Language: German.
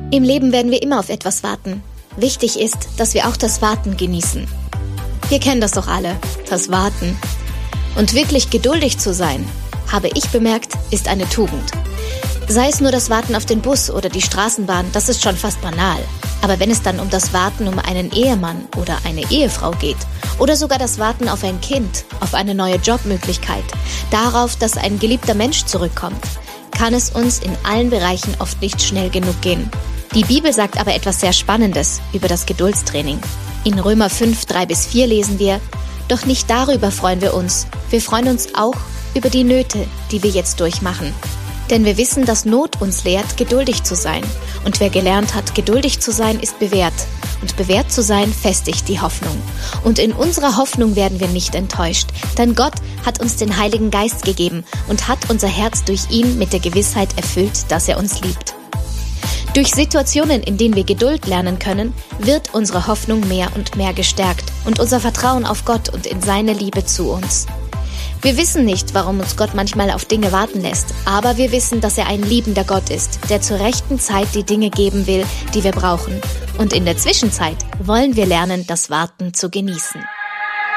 Im Leben werden wir immer auf etwas warten. Wichtig ist, dass wir auch das Warten genießen. Wir kennen das doch alle, das Warten. Und wirklich geduldig zu sein, habe ich bemerkt, ist eine Tugend. Sei es nur das Warten auf den Bus oder die Straßenbahn, das ist schon fast banal. Aber wenn es dann um das Warten um einen Ehemann oder eine Ehefrau geht oder sogar das Warten auf ein Kind, auf eine neue Jobmöglichkeit, darauf, dass ein geliebter Mensch zurückkommt, kann es uns in allen Bereichen oft nicht schnell genug gehen. Die Bibel sagt aber etwas sehr Spannendes über das Geduldstraining. In Römer 5, 3-4 lesen wir: Doch nicht darüber freuen wir uns freuen uns auch über die Nöte, die wir jetzt durchmachen. Denn wir wissen, dass Not uns lehrt, geduldig zu sein. Und wer gelernt hat, geduldig zu sein, ist bewährt. Und bewährt zu sein, festigt die Hoffnung. Und in unserer Hoffnung werden wir nicht enttäuscht. Denn Gott hat uns den Heiligen Geist gegeben und hat unser Herz durch ihn mit der Gewissheit erfüllt, dass er uns liebt. Durch Situationen, in denen wir Geduld lernen können, wird unsere Hoffnung mehr und mehr gestärkt und unser Vertrauen auf Gott und in seine Liebe zu uns. Wir wissen nicht, warum uns Gott manchmal auf Dinge warten lässt, aber wir wissen, dass er ein liebender Gott ist, der zur rechten Zeit die Dinge geben will, die wir brauchen. Und in der Zwischenzeit wollen wir lernen, das Warten zu genießen.